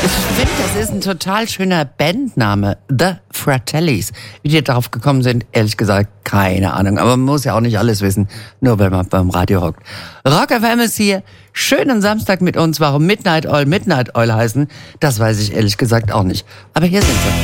Ich finde, das ist ein total schöner Bandname. The Fratellis. Wie die darauf gekommen sind, ehrlich gesagt, keine Ahnung. Aber man muss ja auch nicht alles wissen, nur wenn man beim Radio hockt. Rock FM ist hier. Schönen Samstag mit uns. Warum Midnight Oil heißen, das weiß ich ehrlich gesagt auch nicht. Aber hier sind sie.